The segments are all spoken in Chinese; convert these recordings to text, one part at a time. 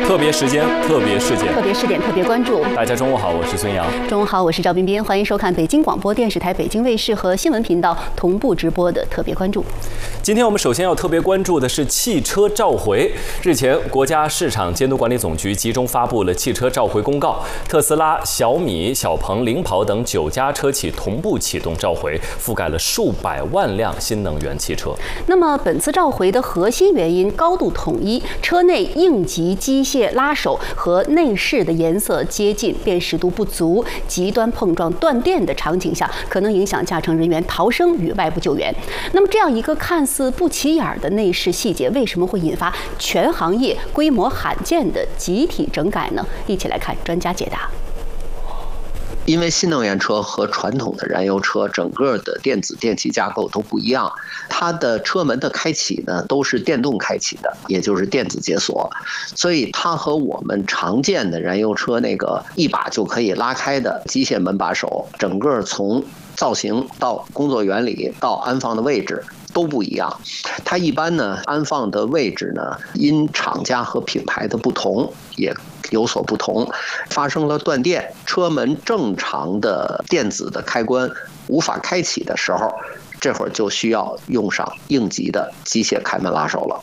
特别时间，特别事件， 特别试点，特别关注。 大家中午好，我是孙杨。 中午好，我是赵彬彬，欢迎收看北京广播电视台北京卫视和新闻频道同步直播的特别关注。 今天我们首先要特别关注的是汽车召回。日前，国家市场监督管理总局集中发布了汽车召回公告，特斯拉、小米、小鹏、领跑等9家车企同步启动召回，覆盖了数百万辆新能源汽车。 那么本次召回的核心原因高度统一，车内应急机械拉手和内饰的颜色接近、辨识度不足、极端碰撞断电的场景下，可能影响驾乘人员逃生与外部救援。那么这样一个看似不起眼的内饰细节，为什么会引发全行业规模罕见的集体整改呢？一起来看专家解答。 因为新能源车和传统的燃油车整个的电子电气架构都不一样，它的车门的开启呢都是电动开启的，也就是电子解锁，所以它和我们常见的燃油车那个一把就可以拉开的机械门把手，整个从造型到工作原理到安放的位置都不一样。它一般呢安放的位置呢因厂家和品牌的不同也有所不同，发生了断电，车门正常的电子的开关无法开启的时候，这会儿就需要用上应急的机械开门拉手了。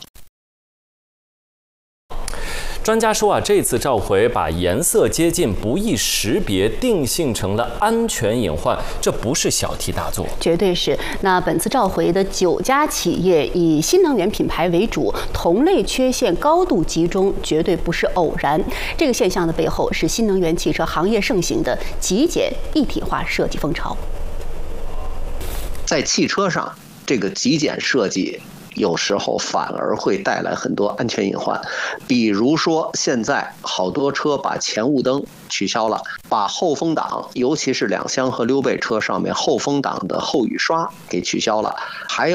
专家说这次召回把颜色接近、不易识别定性成了安全隐患，这不是小题大做， 绝对是。那本次召回的9家企业以新能源品牌为主，同类缺陷高度集中，绝对不是偶然。这个现象的背后是新能源汽车行业盛行的极简一体化设计风潮。 在汽车上，这个极简设计有时候反而会带来很多安全隐患，比如说现在好多车把前雾灯取消了，把后风挡，尤其是2厢和溜背车上面后风挡的后雨刷给取消了，还有